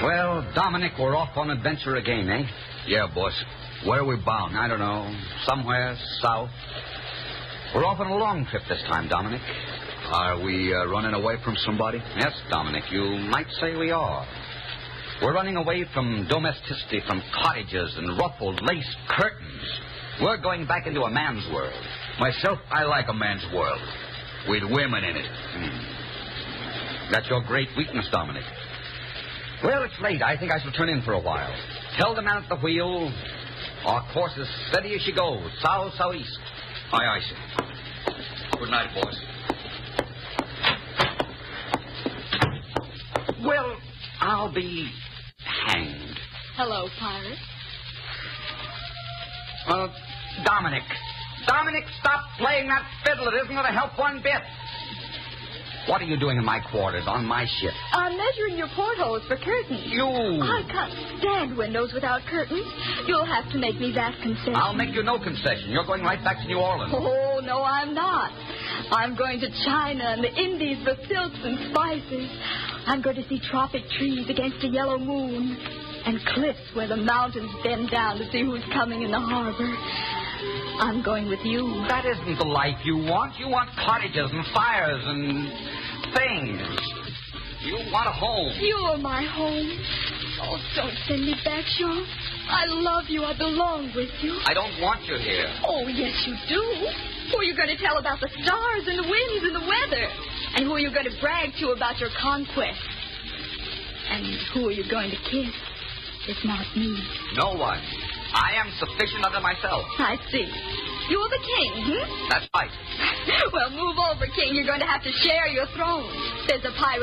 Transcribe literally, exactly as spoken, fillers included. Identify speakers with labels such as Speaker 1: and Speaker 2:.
Speaker 1: Well, Dominic, we're off on adventure again, eh?
Speaker 2: Yeah, boss. Where are we bound?
Speaker 1: I don't know. Somewhere south. We're off on a long trip this time, Dominic.
Speaker 2: Are we uh, running away from somebody?
Speaker 1: Yes, Dominic, you might say we are. We're running away from domesticity, from cottages and ruffled lace curtains. We're going back into a man's world.
Speaker 2: Myself, I like a man's world. With women in it.
Speaker 1: Hmm. That's your great weakness, Dominic. Well, it's late. I think I shall turn in for a while. Tell the man at the wheel our course is steady as she goes, south-southeast.
Speaker 2: Aye, aye, sir. Good night, boss.
Speaker 1: Well, I'll be hanged.
Speaker 3: Hello, pirate.
Speaker 1: Uh, Dominic. Dominic, stop playing that fiddle. It isn't going to help one bit. What are you doing in my quarters on my ship?
Speaker 3: I'm measuring your portholes for curtains.
Speaker 1: You...
Speaker 3: I can't stand windows without curtains. You'll have to make me that concession.
Speaker 1: I'll make you no concession. You're going right back to New Orleans.
Speaker 3: Oh, no, I'm not. I'm going to China and the Indies for silks and spices. I'm going to see tropic trees against a yellow moon and cliffs where the mountains bend down to see who's coming in the harbor. I'm going with you.
Speaker 1: That isn't the life you want. You want cottages and fires and things. You want a home.
Speaker 3: You're my home. Oh, don't send me back, Sean. I love you. I belong with you.
Speaker 1: I don't want you here.
Speaker 3: Oh, yes, you do. Who are you going to tell about the stars and the winds and the weather? And who are you going to brag to about your conquest? And who are you going to kiss? If not me.
Speaker 1: No one. I am sufficient unto myself.
Speaker 3: I see. You're the king, hmm?
Speaker 1: That's right.
Speaker 3: Well, move over, king. You're going to have to share your throne. There's a pirate